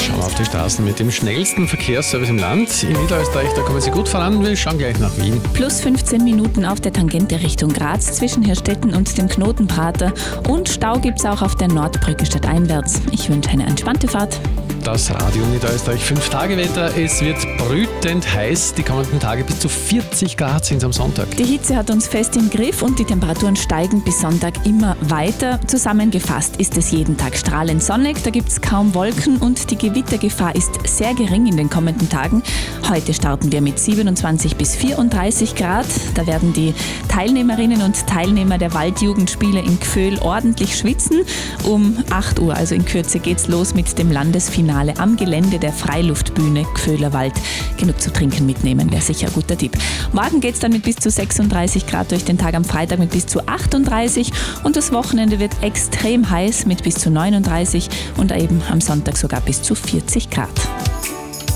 Schauen wir auf die Straßen mit dem schnellsten Verkehrsservice im Land. In Niederösterreich, da kommen Sie gut voran. Wir schauen gleich nach Wien. Plus 15 Minuten auf der Tangente Richtung Graz zwischen Herstetten und dem Knotenprater. Und Stau gibt es auch auf der Nordbrücke stadteinwärts. Ich wünsche eine entspannte Fahrt. Das Radio Niederösterreich 5-Tage-Wetter. Es wird brütend heiß. Die kommenden Tage bis zu 40 Grad sind es am Sonntag. Die Hitze hat uns fest im Griff und die Temperaturen steigen bis Sonntag immer weiter. Zusammengefasst ist es jeden Tag strahlend sonnig, da gibt es kaum Wolken und die Gewittergefahr ist sehr gering in den kommenden Tagen. Heute starten wir mit 27 bis 34 Grad. Da werden die Teilnehmerinnen und Teilnehmer der Waldjugendspiele in Gföhl ordentlich schwitzen. Um 8 Uhr, also in Kürze, geht's los mit dem Landesfinale am Gelände der Freiluftbühne Gföhler Wald. Genug zu trinken mitnehmen, wäre sicher ein guter Tipp. Morgen geht es dann mit bis zu 36 Grad durch den Tag, am Freitag mit bis zu 38 und das Wochenende wird extrem heiß mit bis zu 39 und eben am Sonntag sogar bis zu 40 Grad.